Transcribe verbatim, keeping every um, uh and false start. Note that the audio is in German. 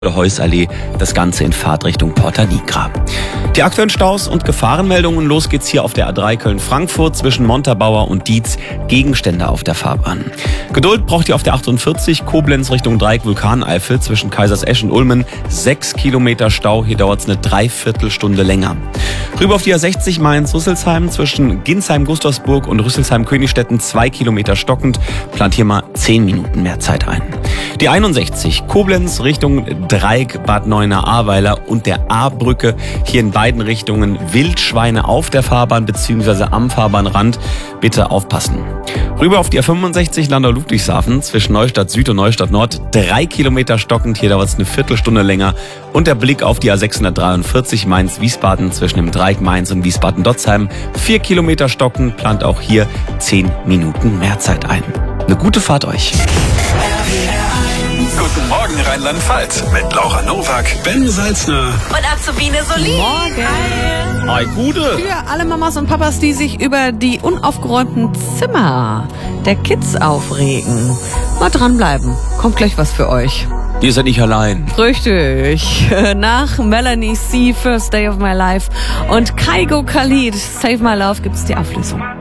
Heussallee, das Ganze in Fahrtrichtung Porta Nigra. Die aktuellen Staus und Gefahrenmeldungen. Los geht's hier auf der A drei Köln-Frankfurt zwischen Montabaur und Dietz. Gegenstände auf der Fahrbahn. Geduld braucht ihr auf der achtundvierzig Koblenz Richtung Dreieck Vulkaneifel zwischen Kaisersesch und Ulmen. Sechs Kilometer Stau, hier dauert's eine Dreiviertelstunde länger. Rüber auf die A sechzig Mainz-Rüsselsheim zwischen Ginsheim-Gustavsburg und Rüsselsheim-Königstetten. Zwei Kilometer stockend, plant hier mal zehn Minuten mehr Zeit ein. Die einundsechzig Koblenz Richtung Dreieck Bad Neuenahr-Ahrweiler und der A-Brücke. Hier in beiden Richtungen Wildschweine auf der Fahrbahn bzw. am Fahrbahnrand. Bitte aufpassen. Rüber auf die A fünfundsechzig Landau-Ludwigshafen zwischen Neustadt Süd und Neustadt Nord. Drei Kilometer stockend, hier dauert es eine Viertelstunde länger. Und der Blick auf die A sechshundertdreiundvierzig Mainz-Wiesbaden zwischen dem Dreieck Mainz und Wiesbaden-Dotzheim. Vier Kilometer stockend, plant auch hier zehn Minuten mehr Zeit ein. Eine gute Fahrt euch. Guten Morgen Rheinland-Pfalz mit Laura Nowak, Ben Salzner und Azubine Solin. Morgen. Hi, gute. Für alle Mamas und Papas, die sich über die unaufgeräumten Zimmer der Kids aufregen. Mal dranbleiben. Kommt gleich was für euch. Ihr seid nicht allein. Richtig. Nach Melanie C, First Day of My Life und Kaigo Khalid, Save My Love, gibt's die Auflösung.